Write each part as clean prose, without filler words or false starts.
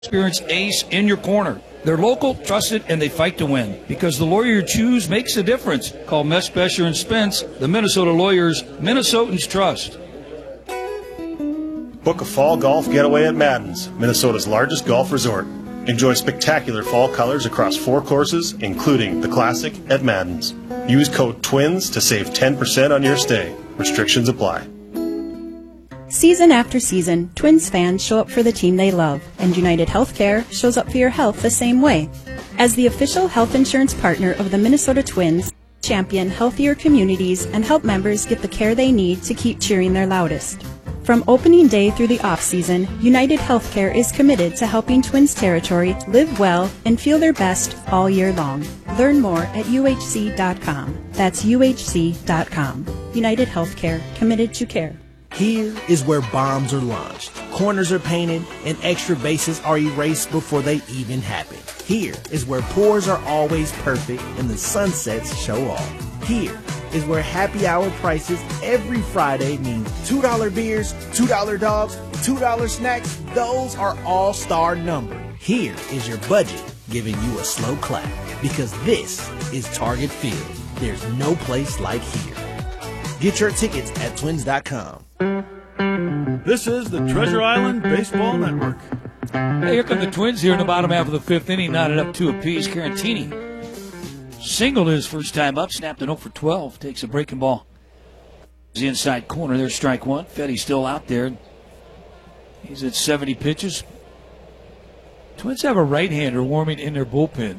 experienced ace in your corner. They're local, trusted, and they fight to win. Because the lawyer you choose makes a difference. Call Mesh, Besher, and Spence, the Minnesota lawyers Minnesotans trust. Book a fall golf getaway at Madden's, Minnesota's largest golf resort. Enjoy spectacular fall colors across 4 courses, including the Classic at Madden's. Use code TWINS to save 10% on your stay. Restrictions apply. Season after season, Twins fans show up for the team they love, and United Healthcare shows up for your health the same way. As the official health insurance partner of the Minnesota Twins, champion healthier communities and help members get the care they need to keep cheering their loudest. From opening day through the off-season, United Healthcare is committed to helping Twins territory live well and feel their best all year long. Learn more at uhc.com. That's uhc.com. United Healthcare, committed to care. Here is where bombs are launched, corners are painted, and extra bases are erased before they even happen. Here is where pours are always perfect and the sunsets show off. Here is where happy hour prices every Friday mean $2 beers, $2 dogs, $2 snacks. Those are all-star numbers. Here is your budget giving you a slow clap, because this is Target Field. There's no place like here. Get your tickets at twins.com. This is the Treasure Island Baseball Network. Hey, here come the Twins here in the bottom half of the 5th inning, knotted up 2 apiece. Carantini singled his first time up, snapped an 0 for 12, takes a breaking ball. The inside corner, there's strike 1. Fetty's still out there. He's at 70 pitches. Twins have a right-hander warming in their bullpen.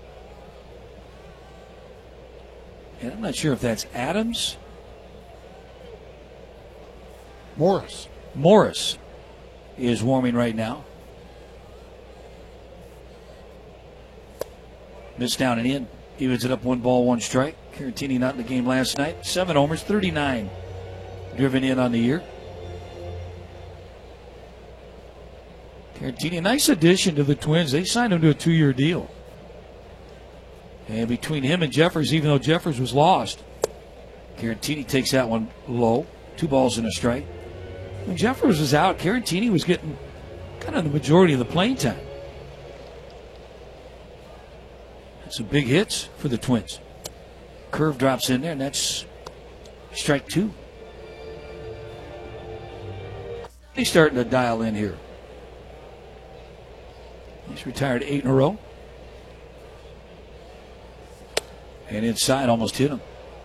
And I'm not sure if that's Adams. Morris is warming right now. Missed down and in. Evens it up 1 ball, 1 strike. Carantini not in the game last night. 7 homers, 39 driven in on the year. Carantini, a nice addition to the Twins. They signed him to a 2-year deal. And between him and Jeffers, even though Jeffers was lost, Carantini takes that one low. 2 balls and a strike. When Jeffers was out, Carantini was getting kind of the majority of the playing time. That's some big hits for the Twins. Curve drops in there, and that's strike 2. He's starting to dial in here. He's retired 8 in a row. And inside almost hit him.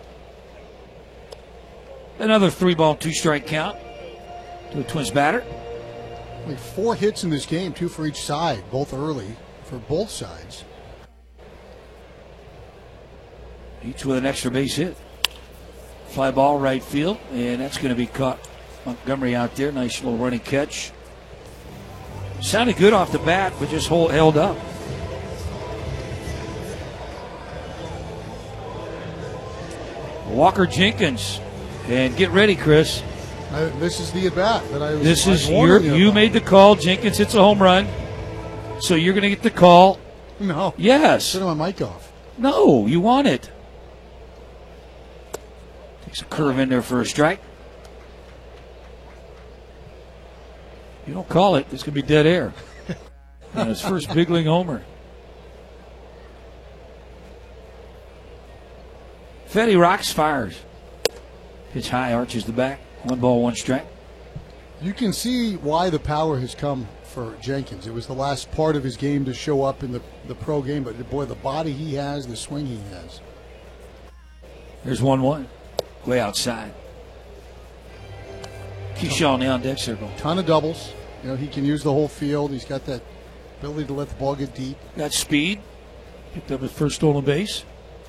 Another 3-ball, 2-strike count to the Twins batter. Only 4 hits in this game, 2 for each side, both early for both sides. Each with an extra base hit. Fly ball right field, and that's going to be caught. Montgomery out there, nice little running catch. Sounded good off the bat, but just held up. Walker Jenkins, and get ready, Chris. This is the at-bat that I was. This is you made the call. Jenkins hits a home run, so you're going to get the call. No. Yes. Turn my mic off. No, you want it. Takes a curve in there for a strike. You don't call it, it's going to be dead air. And his first big league homer. Fetty rocks, fires. Pitch high, arches the back. 1 ball, 1 strike. You can see why the power has come for Jenkins. It was the last part of his game to show up in the pro game, but boy, the body he has, the swing he has. There's 1-1. Way outside. Keyshawn on deck circle. Ton of doubles. You know, he can use the whole field. He's got that ability to let the ball get deep. Got speed. Picked up his first stolen base.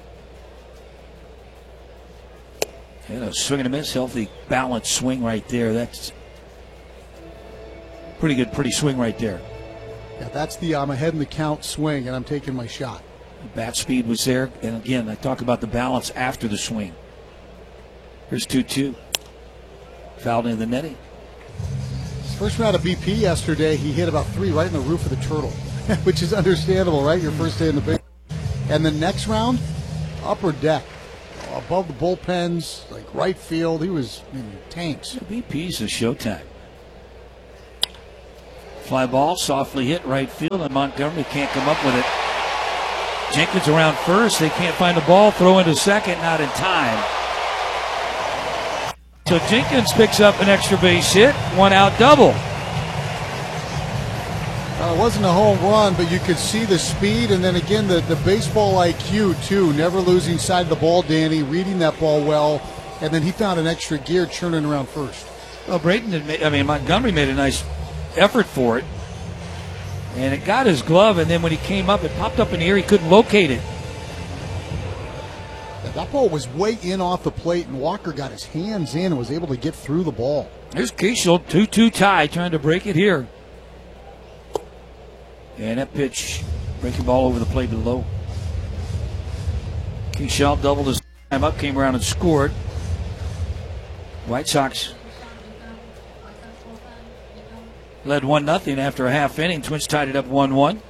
And a swing and a miss. Healthy, balanced swing right there. That's pretty good, pretty swing right there. Yeah, that's the I'm ahead in the count swing, and I'm taking my shot. The bat speed was there. And again, I talk about the balance after the swing. Here's 2-2. Fouled in the netting. His first round of BP yesterday, he hit about 3 right in the roof of the turtle, which is understandable, right? Your first day in the big. And the next round, upper deck, above the bullpens, like right field. He was in tanks. BP's a showtime. Fly ball, softly hit right field, and Montgomery can't come up with it. Jenkins around first. They can't find the ball. Throw into second, not in time. So Jenkins picks up an extra base hit. 1 out double. It wasn't a home run, but you could see the speed, and then again the baseball IQ too. Never losing sight of the ball, Danny, reading that ball well, and then he found an extra gear churning around first. Well, Montgomery made a nice effort for it, and it got his glove, and then when he came up, it popped up in the air. He couldn't locate it. That ball was way in off the plate, and Walker got his hands in and was able to get through the ball. Here's Keishel, 2-2 tie, trying to break it here. And that pitch, breaking ball over the plate below. Keishel doubled his time up, came around and scored. White Sox led 1-0 after a half inning. Twins tied it up 1-1.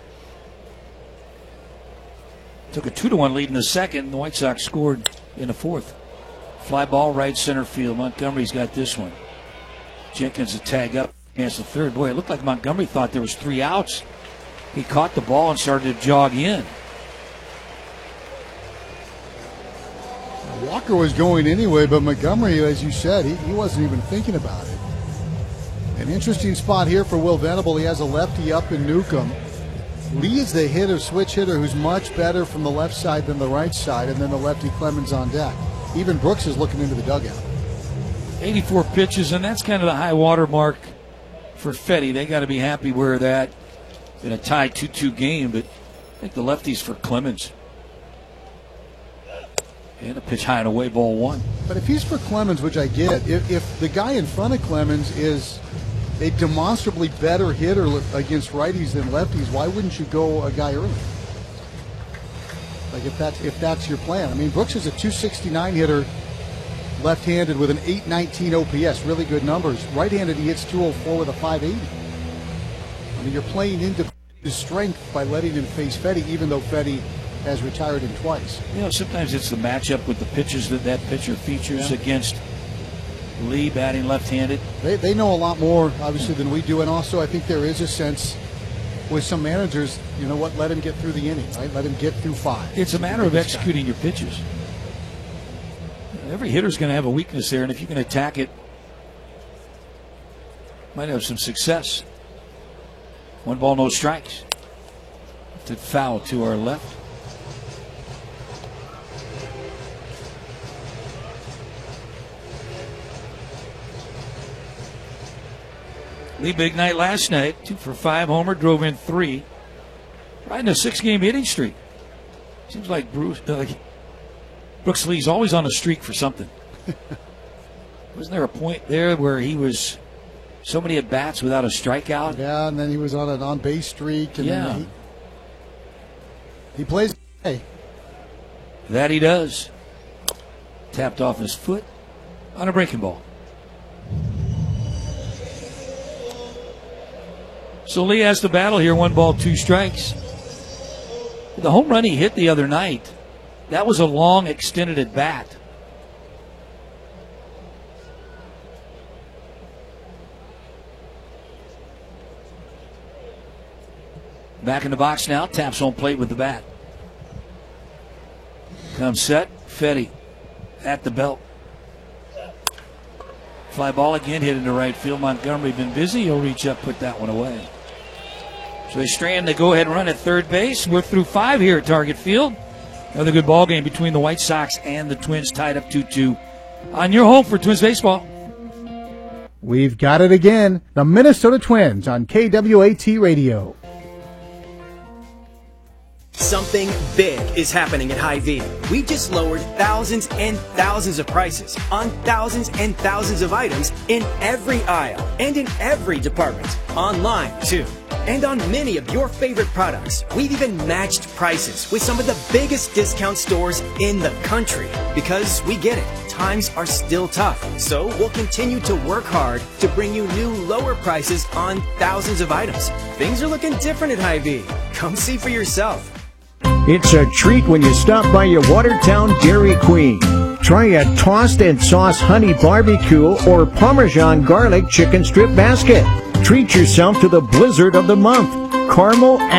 Took a 2-1 lead in the second. The White Sox scored in the fourth. Fly ball right center field. Montgomery's got this one. Jenkins a tag up against the third. Boy, it looked like Montgomery thought there was 3 outs. He caught the ball and started to jog in. Walker was going anyway, but Montgomery, as you said, he wasn't even thinking about it. An interesting spot here for Will Venable. He has a lefty up in Newcomb. Lee is the hitter, switch hitter, who's much better from the left side than the right side, and then the lefty Clemens on deck. Even Brooks is looking into the dugout. 84 pitches, and that's kind of the high water mark for Fetty. They got to be happy where they're at in a tied 2-2 game, but I think the lefty's for Clemens. And a pitch high and away, ball 1. But if he's for Clemens, which I get, if the guy in front of Clemens is a demonstrably better hitter against righties than lefties, why wouldn't you go a guy early? Like if that's your plan. I mean, Brooks is a 269 hitter, left-handed with an 819 OPS, really good numbers. Right-handed, he hits 204 with a 580. I mean, you're playing into his strength by letting him face Fetty, even though Fetty has retired him twice. You know, sometimes it's the matchup with the pitches that pitcher features against Lee, batting left-handed. They know a lot more, obviously, than we do, and also I think there is a sense with some managers, you know what, let him get through the inning, right? Let him get through 5. It's a matter of executing your pitches. Every hitter's going to have a weakness there, and if you can attack it, might have some success. 1 ball, no strikes. To foul to our left. Lee, big night last night. 2 for 5 homer, drove in 3. Riding a 6-game hitting streak. Seems like Brooks Lee's always on a streak for something. Wasn't there a point there where he was so many at-bats without a strikeout? Yeah, and then he was on an on-base streak. And then he plays today. That he does. Tapped off his foot on a breaking ball. So Lee has to battle here. 1 ball, 2 strikes. The home run he hit the other night, that was a long, extended at-bat. Back in the box now, taps home plate with the bat. Comes set, Fetty at the belt. Fly ball again, hit into right field. Montgomery been busy. He'll reach up, put that one away. So they strand the go-ahead run at third base. We're through 5 here at Target Field. Another good ball game between the White Sox and the Twins, tied up 2-2. On your home for Twins baseball. We've got it again. The Minnesota Twins on KWAT Radio. Something big is happening at Hy-Vee. We just lowered thousands and thousands of prices on thousands and thousands of items in every aisle and in every department. Online, too. And on many of your favorite products. We've even matched prices with some of the biggest discount stores in the country. Because we get it. Times are still tough. So we'll continue to work hard to bring you new lower prices on thousands of items. Things are looking different at Hy-Vee. Come see for yourself. It's a treat when you stop by your Watertown Dairy Queen. Try a tossed and sauce honey barbecue or Parmesan garlic chicken strip basket. Treat yourself to the blizzard of the month, caramel